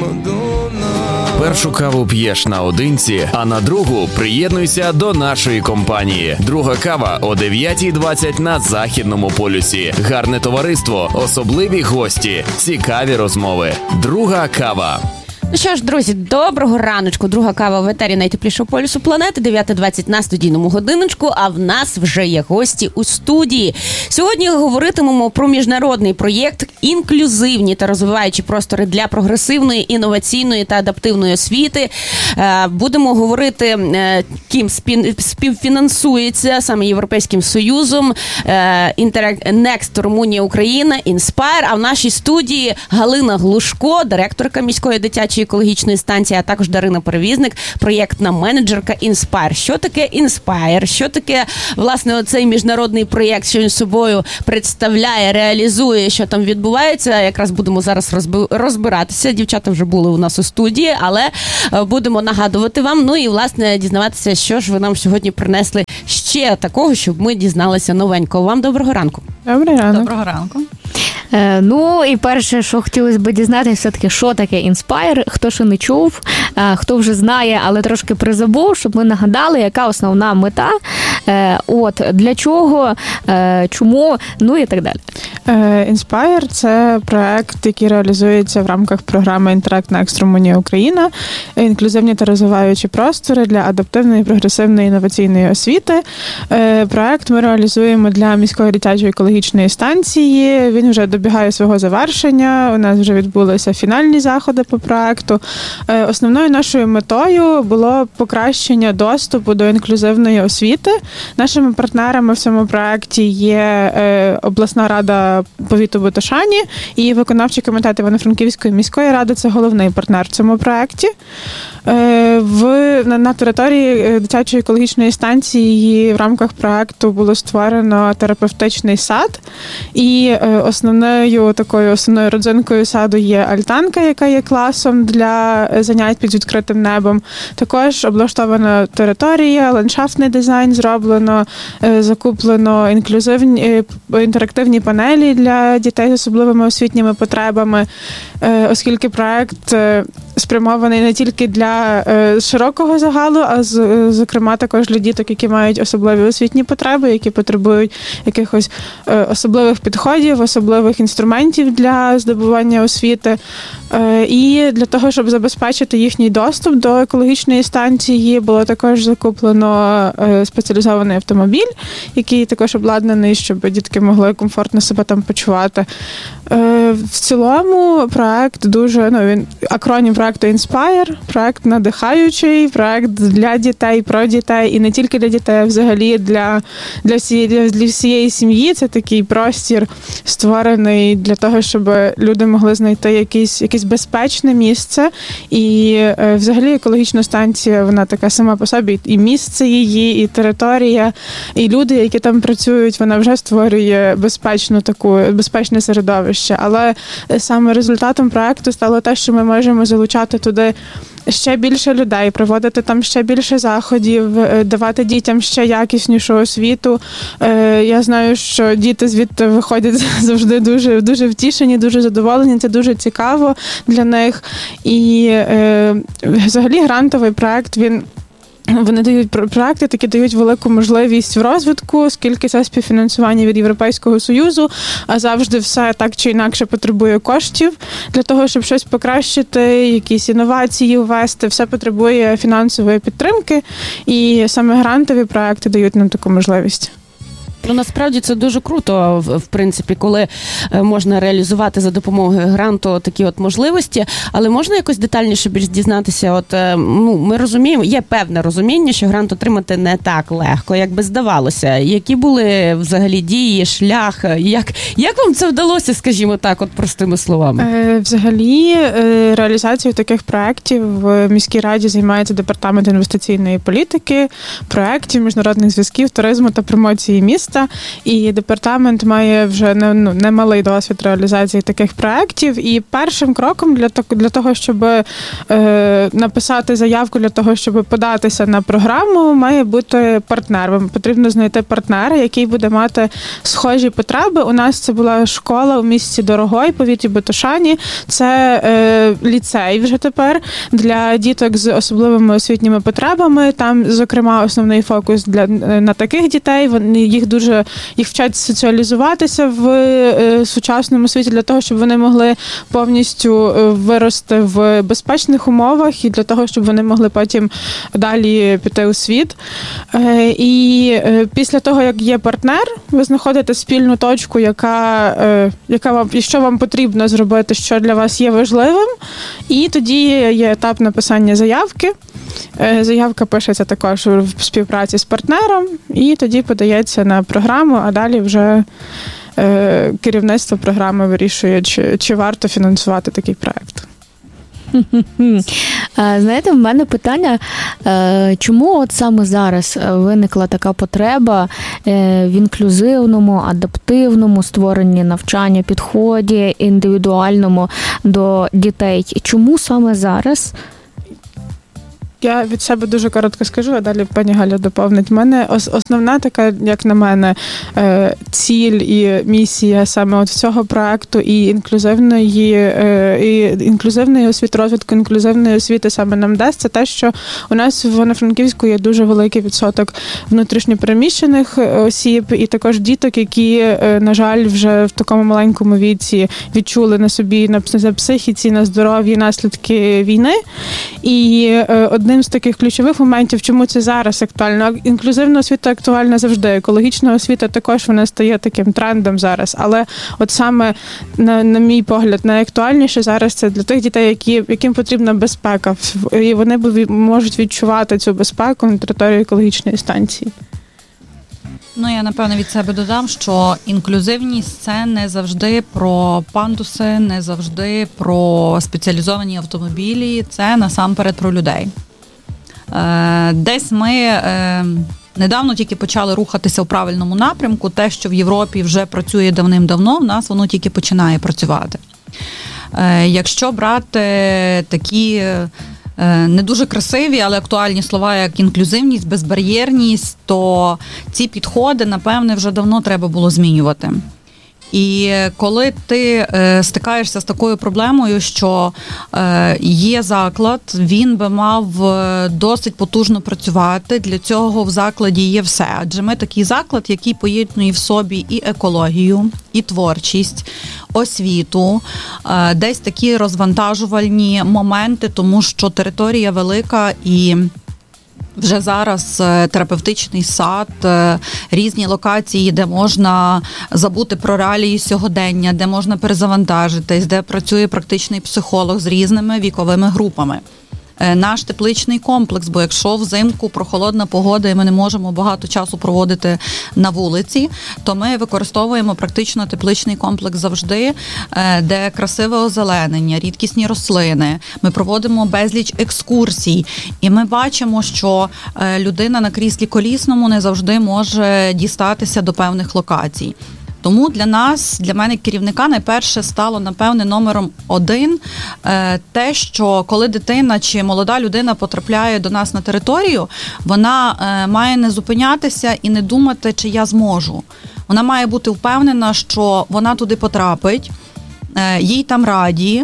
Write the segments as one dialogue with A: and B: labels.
A: Першу каву п'єш наодинці, а на другу приєднуйся до нашої компанії. Друга кава о 9:20 на Західному полюсі. Гарне товариство, особливі гості, цікаві розмови. Друга кава.
B: Ну що ж, друзі, доброго раночку. Друга кава в етері найтеплішого полюсу планети, 9:20 на студійному годиночку, а в нас вже є гості у студії. Сьогодні говоритимемо про міжнародний проєкт «Інклюзивні та розвиваючі простори для прогресивної, інноваційної та адаптивної освіти». Будемо говорити, ким співфінансується саме Європейським Союзом, Next Румунія, Україна, Inspire. А в нашій студії Галина Глушко, директорка міської дитячої екологічної станції, а також Дарина Перевізник, проєктна менеджерка Inspire. Що таке Inspire? Що таке, власне, оцей міжнародний проєкт, що він собою представляє, реалізує, що там відбувається? Якраз будемо зараз розбиратися. Дівчата вже були у нас у студії, але будемо нагадувати вам, ну і, власне, дізнаватися, що ж ви нам сьогодні принесли ще такого, щоб ми дізналися новенького. Вам доброго ранку.
C: Доброго ранку.
D: Доброго ранку.
C: Ну, і перше, що хотілося б дізнатися, все-таки, що таке Inspire, хто ще не чув, хто вже знає, але трошки призабув, щоб ми нагадали, яка основна мета, для чого, чому, ну і так далі.
D: Inspire – це проект, який реалізується в рамках програми Interact Next Румунія, Україна, інклюзивні та розвиваючі простори для адаптивної, прогресивної, інноваційної освіти. Проект ми реалізуємо для міської дитячої екологічної станції. Він вже добігає свого завершення. У нас вже відбулися фінальні заходи по проекту. Основною нашою метою було покращення доступу до інклюзивної освіти. Нашими партнерами в цьому проекті є обласна рада повіту Бутошані і виконавчий комітет Івано-Франківської міської ради – це головний партнер в цьому проекті. На території дитячої екологічної станції в рамках проекту було створено терапевтичний сад, і основною родзинкою саду є альтанка, яка є класом для занять під відкритим небом. Також облаштована територія, ландшафтний дизайн зроблено, закуплено інтерактивні панелі для дітей з особливими освітніми потребами, оскільки проект спрямований не тільки для широкого загалу, а зокрема також для діток, які мають особливі освітні потреби, які потребують якихось особливих підходів, особливих інструментів для здобування освіти. І для того, щоб забезпечити їхній доступ до екологічної станції, було також закуплено спеціалізований автомобіль, який також обладнаний, щоб дітки могли комфортно себе там почувати. В цілому проект він акронім проекту Inspire, проект надихаючий, проект для дітей, про дітей, і не тільки для дітей, а взагалі для всієї сім'ї. Це такий простір, створений для того, щоб люди могли знайти якесь безпечне місце. І взагалі екологічна станція, вона така сама по собі, і місце її, і територія, і люди, які там працюють, вона вже створює безпечне середовище. Але саме результатом проекту стало те, що ми можемо залучати туди ще більше людей, проводити там ще більше заходів, давати дітям ще якіснішу освіту. Я знаю, що діти звідти виходять завжди дуже, дуже втішені, дуже задоволені, це дуже цікаво для них. І взагалі грантовий проект, вони дають проекти, такі дають велику можливість в розвитку, оскільки це співфінансування від Європейського Союзу, а завжди все так чи інакше потребує коштів для того, щоб щось покращити, якісь інновації ввести, все потребує фінансової підтримки, і саме грантові проекти дають нам таку можливість.
B: Ну, насправді це дуже круто, в принципі, коли можна реалізувати за допомогою гранту такі от можливості, але можна якось детальніше більш дізнатися, ми розуміємо, є певне розуміння, що грант отримати не так легко, як би здавалося. Які були взагалі дії, шлях, як вам це вдалося, скажімо так, от простими словами?
D: Взагалі, реалізацією таких проєктів в міській раді займається департамент інвестиційної політики, проєктів, міжнародних зв'язків, туризму та промоції міста. міста, і департамент має вже немалий досвід реалізації таких проєктів. І першим кроком для того, щоб написати заявку, для того, щоб податися на програму, має бути партнер. Вам потрібно знайти партнера, який буде мати схожі потреби. У нас це була школа у місті Дорогой, повіті Ботошані. Це ліцей вже тепер для діток з особливими освітніми потребами. Там, зокрема, основний фокус на таких дітей. Їх вчать соціалізуватися в сучасному світі для того, щоб вони могли повністю вирости в безпечних умовах і для того, щоб вони могли потім далі піти у світ. І після того, як є партнер, ви знаходите спільну точку, що вам потрібно зробити, що для вас є важливим, і тоді є етап написання заявки. Заявка пишеться також в співпраці з партнером, і тоді подається на програму, а далі вже керівництво програми вирішує, чи варто фінансувати такий проєкт.
C: Знаєте, в мене питання, чому от саме зараз виникла така потреба в інклюзивному, адаптивному створенні навчання, підході індивідуальному до дітей? Чому саме зараз?
D: Я від себе дуже коротко скажу, а далі пані Галя доповнить. В мене основна така, як на мене, ціль і місія саме от цього проекту і інклюзивної освіти, розвитку інклюзивної освіти саме нам дасть, це те, що у нас в Івано-Франківську є дуже великий відсоток внутрішньопереміщених осіб і також діток, які, на жаль, вже в такому маленькому віці відчули на собі, на психіці, на здоров'ї наслідки війни. І одним з таких ключових моментів, чому це зараз актуально. Інклюзивна освіта актуальна завжди. Екологічна освіта також вона стає таким трендом зараз. Але от саме, на мій погляд, найактуальніше зараз це для тих дітей, яким потрібна безпека. І вони можуть відчувати цю безпеку на території екологічної станції.
E: Я, напевно, від себе додам, що інклюзивність – це не завжди про пандуси, не завжди про спеціалізовані автомобілі, це насамперед про людей. Десь ми недавно тільки почали рухатися у правильному напрямку. Те, що в Європі вже працює давним-давно, в нас воно тільки починає працювати. Якщо брати такі не дуже красиві, але актуальні слова, як інклюзивність, безбар'єрність, то ці підходи, напевне, вже давно треба було змінювати. І коли ти стикаєшся з такою проблемою, що є заклад, він би мав досить потужно працювати, для цього в закладі є все. Адже ми такий заклад, який поєднує в собі і екологію, і творчість, освіту, десь такі розвантажувальні моменти, тому що територія велика і вже зараз терапевтичний сад, різні локації, де можна забути про реалії сьогодення, де можна перезавантажитись, де працює практичний психолог з різними віковими групами. Наш тепличний комплекс, бо якщо взимку прохолодна погода і ми не можемо багато часу проводити на вулиці, то ми використовуємо практично тепличний комплекс завжди, де красиве озеленення, рідкісні рослини. Ми проводимо безліч екскурсій, і ми бачимо, що людина на кріслі колісному не завжди може дістатися до певних локацій. Тому для мене, керівника, найперше стало, напевне, номером 1 те, що коли дитина чи молода людина потрапляє до нас на територію, вона має не зупинятися і не думати, чи я зможу. Вона має бути впевнена, що вона туди потрапить, їй там раді,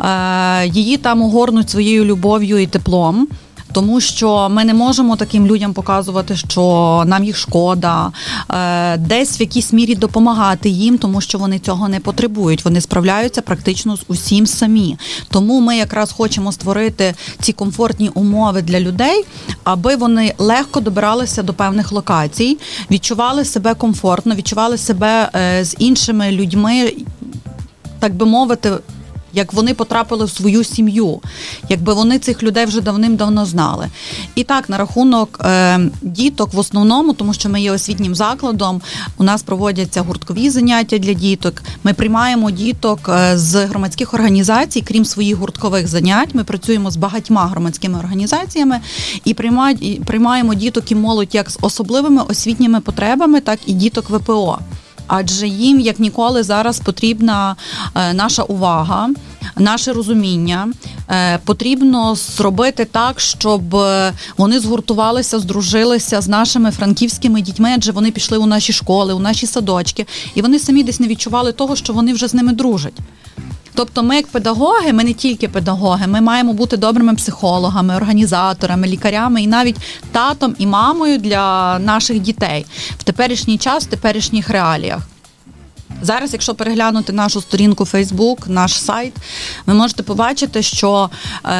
E: її там огорнуть своєю любов'ю і теплом. Тому що ми не можемо таким людям показувати, що нам їх шкода, десь в якійсь мірі допомагати їм, тому що вони цього не потребують. Вони справляються практично з усім самі. Тому ми якраз хочемо створити ці комфортні умови для людей, аби вони легко добиралися до певних локацій, відчували себе комфортно, відчували себе з іншими людьми, так би мовити, як вони потрапили в свою сім'ю, якби вони цих людей вже давним-давно знали. І так, на рахунок діток в основному, тому що ми є освітнім закладом, у нас проводяться гурткові заняття для діток, ми приймаємо діток з громадських організацій, крім своїх гурткових занять, ми працюємо з багатьма громадськими організаціями і приймаємо діток і молодь як з особливими освітніми потребами, так і діток ВПО. Адже їм, як ніколи, зараз потрібна наша увага, наше розуміння. Потрібно зробити так, щоб вони згуртувалися, здружилися з нашими франківськими дітьми, адже вони пішли у наші школи, у наші садочки, і вони самі десь не відчували того, що вони вже з ними дружать. Тобто ми як педагоги, ми не тільки педагоги, ми маємо бути добрими психологами, організаторами, лікарями і навіть татом і мамою для наших дітей в теперішній час, в теперішніх реаліях. Зараз, якщо переглянути нашу сторінку Facebook, наш сайт, ви можете побачити, що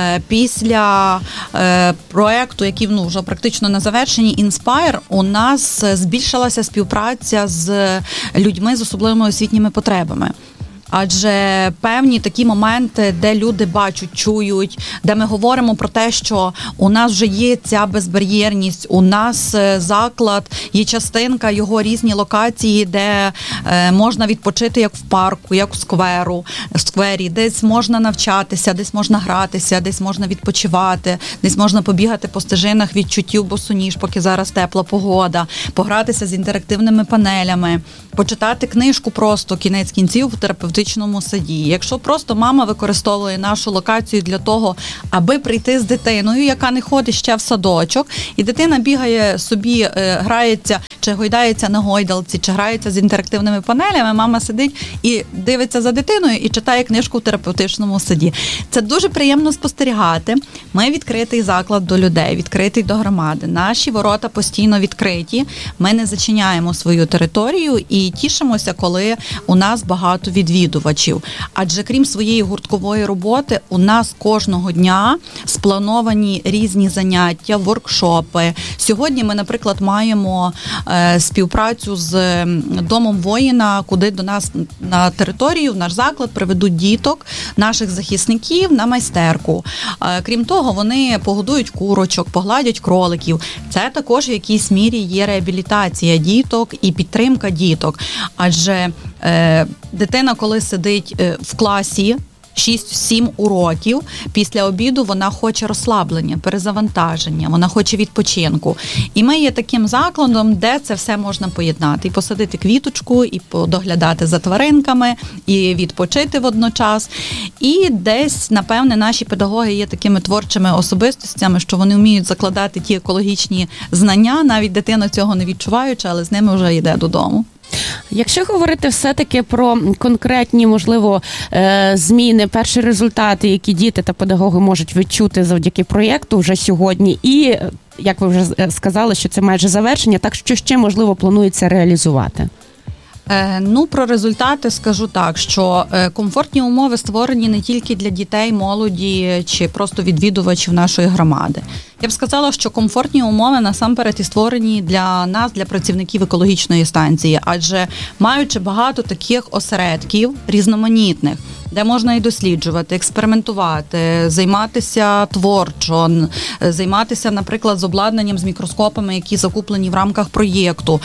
E: після проєкту, який вже практично на завершенні, Inspire, у нас збільшилася співпраця з людьми з особливими освітніми потребами. Адже певні такі моменти, де люди бачать, чують, де ми говоримо про те, що у нас вже є ця безбар'єрність, у нас заклад, є частинка, його різні локації, де можна відпочити як в парку, як в сквері, десь можна навчатися, десь можна гратися, десь можна відпочивати, десь можна побігати по стежинах відчуттів босоніж, поки зараз тепла погода, погратися з інтерактивними панелями, почитати книжку просто кінець кінців в терапевтичному саді. Якщо просто мама використовує нашу локацію для того, аби прийти з дитиною, яка не ходить ще в садочок, і дитина бігає собі, грається, чи гойдається на гойдалці, чи грається з інтерактивними панелями, мама сидить і дивиться за дитиною і читає книжку в терапевтичному саді. Це дуже приємно спостерігати. Ми відкритий заклад до людей, відкритий до громади. Наші ворота постійно відкриті. Ми не зачиняємо свою територію і тішимося, коли у нас багато відвідувачів. Адже крім своєї гурткової роботи, у нас кожного дня сплановані різні заняття, воркшопи. Сьогодні ми, наприклад, маємо співпрацю з Домом воїна, куди до нас на територію, в наш заклад приведуть діток, наших захисників на майстерку. Крім того, вони погодують курочок, погладять кроликів. Це також в якійсь мірі є реабілітація діток і підтримка діток. Адже дитина, коли сидить в класі, 6-7 уроків, після обіду вона хоче розслаблення, перезавантаження, вона хоче відпочинку. І ми є таким закладом, де це все можна поєднати. І посадити квіточку, і доглядати за тваринками, і відпочити водночас. І десь, напевне, наші педагоги є такими творчими особистостями, що вони вміють закладати ті екологічні знання, навіть дитина цього не відчуваючи, але з ними вже йде додому.
B: Якщо говорити все-таки про конкретні, можливо, зміни, перші результати, які діти та педагоги можуть відчути завдяки проєкту вже сьогодні, і, як ви вже сказали, що це майже завершення, так що ще, можливо, планується реалізувати?
E: Про результати скажу так, що комфортні умови створені не тільки для дітей, молоді чи просто відвідувачів нашої громади. Я б сказала, що комфортні умови насамперед і створені для нас, для працівників екологічної станції, адже маючи багато таких осередків різноманітних, де можна і досліджувати, експериментувати, займатися творчо, займатися, наприклад, з обладнанням, з мікроскопами, які закуплені в рамках проєкту.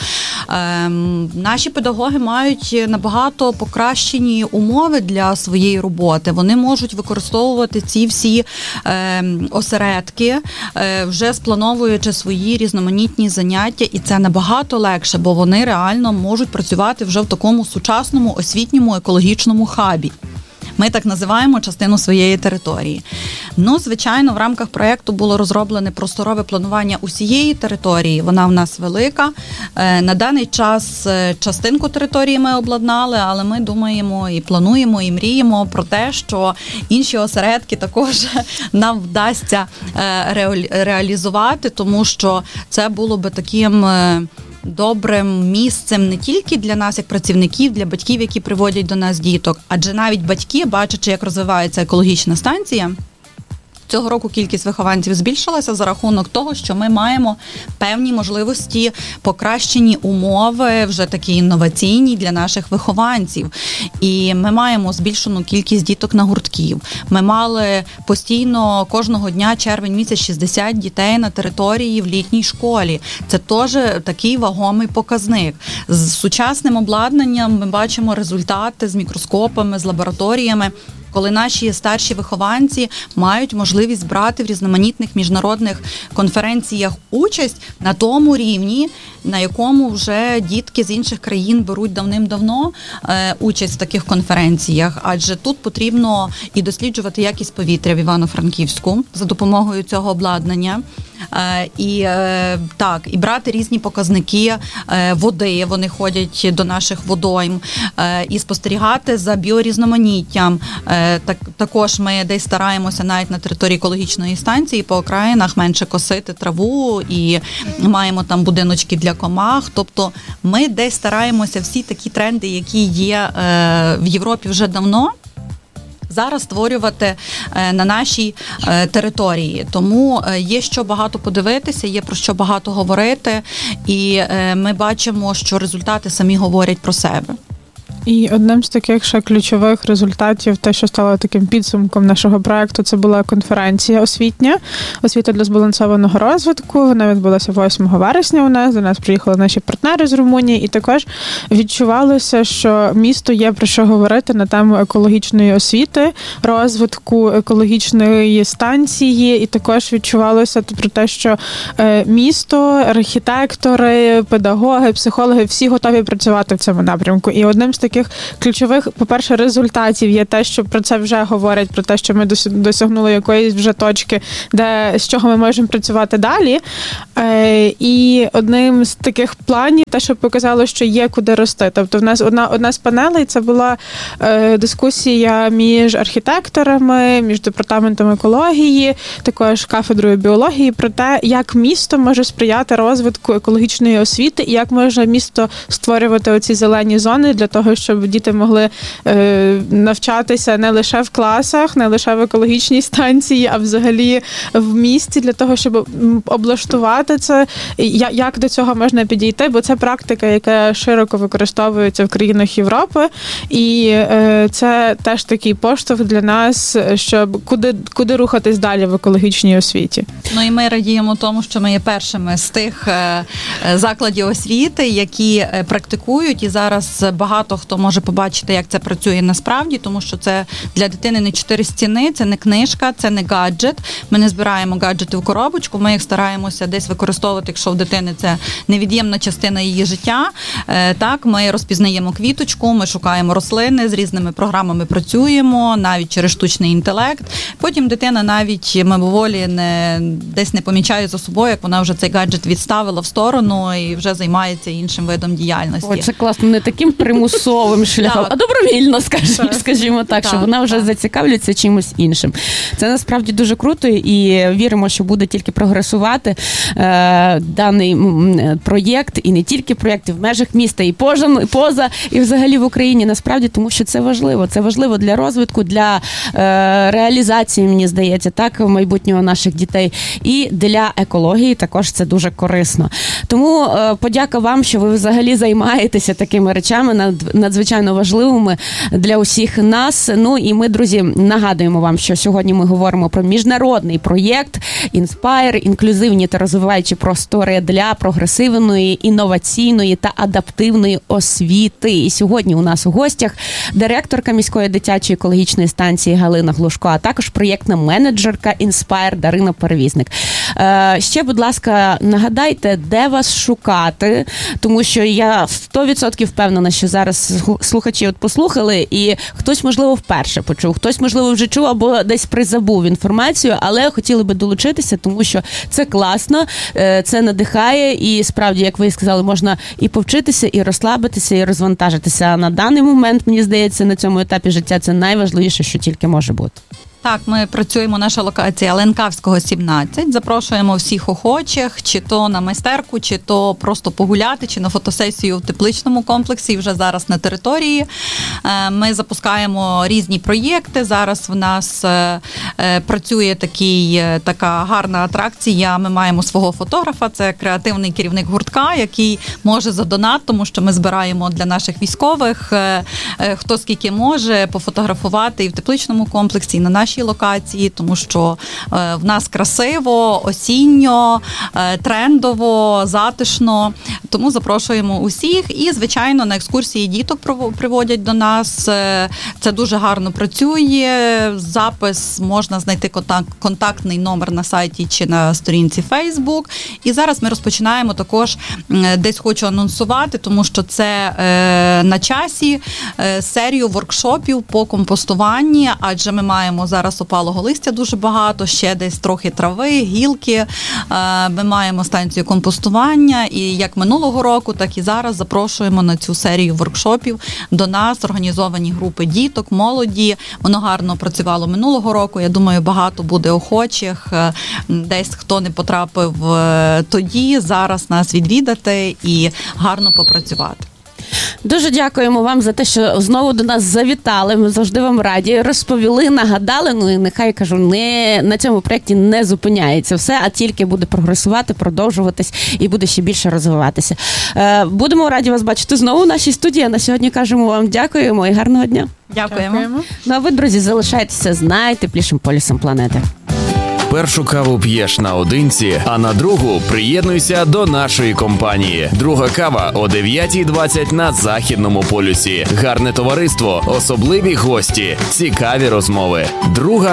E: Наші педагоги мають набагато покращені умови для своєї роботи. Вони можуть використовувати ці всі осередки, вже сплановуючи свої різноманітні заняття, і це набагато легше, бо вони реально можуть працювати вже в такому сучасному освітньому екологічному хабі. Ми так називаємо частину своєї території. Звичайно, в рамках проєкту було розроблене просторове планування усієї території. Вона в нас велика. На даний час частинку території ми обладнали, але ми думаємо і плануємо, і мріємо про те, що інші осередки також нам вдасться реалізувати, тому що це було би таким добрим місцем не тільки для нас, як працівників, для батьків, які приводять до нас діток, адже навіть батьки, бачачи, як розвивається екологічна станція, Цього року кількість вихованців збільшилася за рахунок того, що ми маємо певні можливості, покращені умови, вже такі інноваційні для наших вихованців. І ми маємо збільшену кількість діток на гуртків. Ми мали постійно кожного дня, червень місяць, 60 дітей на території в літній школі. Це теж такий вагомий показник. З сучасним обладнанням ми бачимо результати з мікроскопами, з лабораторіями, коли наші старші вихованці мають можливість брати в різноманітних міжнародних конференціях участь на тому рівні, на якому вже дітки з інших країн беруть давним-давно участь в таких конференціях. Адже тут потрібно і досліджувати якість повітря в Івано-Франківську за допомогою цього обладнання. І брати різні показники води, вони ходять до наших водойм, і спостерігати за біорізноманіттям. Також ми десь стараємося навіть на території екологічної станції по окраїнах менше косити траву і маємо там будиночки для комах. Тобто ми десь стараємося всі такі тренди, які є в Європі вже давно, зараз створювати на нашій території. Тому є що багато подивитися, є про що багато говорити, і ми бачимо, що результати самі говорять про себе.
D: І одним з таких ще ключових результатів, те, що стало таким підсумком нашого проекту, це була конференція освітня, освіта для збалансованого розвитку. Вона відбулася 8 вересня у нас, до нас приїхали наші партнери з Румунії, і також відчувалося, що місто є про що говорити на тему екологічної освіти, розвитку екологічної станції, і також відчувалося про те, що місто, архітектори, педагоги, психологи, всі готові працювати в цьому напрямку. І одним з таких ключових, по-перше, результатів є те, що про це вже говорять, про те, що ми досягнули якоїсь вже точки, з чого ми можемо працювати далі. І одним з таких планів, те, що показало, що є куди рости. Тобто в нас одна з панелей, це була дискусія між архітекторами, між департаментом екології, також кафедрою біології, про те, як місто може сприяти розвитку екологічної освіти і як може місто створювати оці зелені зони для того, щоб діти могли навчатися не лише в класах, не лише в екологічній станції, а взагалі в місті, для того, щоб облаштувати це, як до цього можна підійти, бо це практика, яка широко використовується в країнах Європи, і це теж такий поштовх для нас, щоб куди рухатись далі в екологічній освіті.
E: Ну і ми радіємо тому, що ми є першими з тих закладів освіти, які практикують, і зараз багато хто може побачити, як це працює насправді, тому що це для дитини не 4 стіни, це не книжка, це не гаджет. Ми не збираємо гаджети в коробочку, ми їх стараємося десь використовувати, якщо в дитини це невід'ємна частина її життя. Так, ми розпізнаємо квіточку, ми шукаємо рослини, з різними програмами працюємо, навіть через штучний інтелект. Потім дитина навіть мимоволі десь не помічає за собою, як вона вже цей гаджет відставила в сторону і вже займається іншим видом діяльності.
B: О, це класно, не таким примусовим шляхом, а добровільно, скажімо так, що вона вже зацікавлюється чимось іншим. Це насправді дуже круто, і віримо, що буде тільки прогресувати даний проєкт, і не тільки проєкт, і в межах міста, і поза, і взагалі в Україні, насправді, тому що це важливо. Це важливо для розвитку, для реалізації, мені здається, так, майбутнього наших дітей, і для екології також це дуже корисно. Тому подяка вам, що ви взагалі займаєтеся такими речами надзвичайно важливими для усіх нас. Ну і ми, друзі, нагадуємо вам, що сьогодні ми говоримо про міжнародний проєкт Inspire, інклюзивні та розвиваючі простори для прогресивної, інноваційної та адаптивної освіти. І сьогодні у нас у гостях директорка міської дитячої екологічної станції Галина Глушко, а також проєктна менеджерка Inspire Дарина Перевізник. Ще, будь ласка, нагадайте, де вас шукати, тому що я 100% впевнена, що зараз слухачі послухали, і хтось, можливо, вперше почув, хтось, можливо, вже чув або десь призабув інформацію, але хотіли би долучитися, тому що це класно, це надихає, і справді, як ви сказали, можна і повчитися, і розслабитися, і розвантажитися. А на даний момент, мені здається, на цьому етапі життя це найважливіше, що тільки може бути.
E: Так, ми працюємо, наша локація Ленкавського, 17. Запрошуємо всіх охочих, чи то на майстерку, чи то просто погуляти, чи на фотосесію в тепличному комплексі, вже зараз на території. Ми запускаємо різні проєкти. Зараз в нас працює така гарна атракція. Ми маємо свого фотографа, це креативний керівник гуртка, який може за донат, тому що ми збираємо для наших військових, хто скільки може, пофотографувати і в тепличному комплексі, і на нашій локації, тому що в нас красиво, осінньо, трендово, затишно, тому запрошуємо усіх. І, звичайно, на екскурсії діток приводять до нас. Це дуже гарно працює. Запис можна знайти контактний номер на сайті чи на сторінці Facebook. І зараз ми розпочинаємо також, десь хочу анонсувати, тому що це на часі, серію воркшопів по компостуванні, адже ми маємо зараз опалого листя дуже багато, ще десь трохи трави, гілки. Ми маємо станцію компостування, і як минулого року, так і зараз запрошуємо на цю серію воркшопів до нас, організовані групи діток, молоді. Воно гарно працювало минулого року. Я думаю, багато буде охочих. Десь хто не потрапив тоді, зараз нас відвідати і гарно попрацювати.
B: Дуже дякуємо вам за те, що знову до нас завітали. Ми завжди вам раді. Розповіли, нагадали. Ну і нехай, кажу, на цьому проєкті не зупиняється все, а тільки буде прогресувати, продовжуватись і буде ще більше розвиватися. Будемо раді вас бачити знову в нашій студії. На сьогодні кажемо вам дякуємо і гарного дня.
E: Дякуємо.
B: Ну а ви, друзі, залишайтеся з найтеплішим полюсом планети.
A: Першу каву п'єш наодинці, а на другу приєднуйся до нашої компанії. Друга кава о 9:20 на Західному полюсі. Гарне товариство, особливі гості, цікаві розмови. Друга